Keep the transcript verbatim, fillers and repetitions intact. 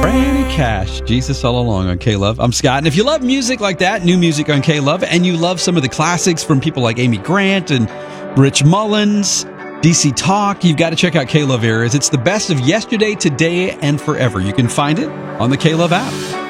Granny Cash, Jesus All Along on K-Love. I'm Scott, and if you love music like that, new music on K-Love, and you love some of the classics from people like Amy Grant and Rich Mullins, D C Talk, you've got to check out K-Love Eras. It's the best of yesterday, today, and forever. You can find it on the K-Love app.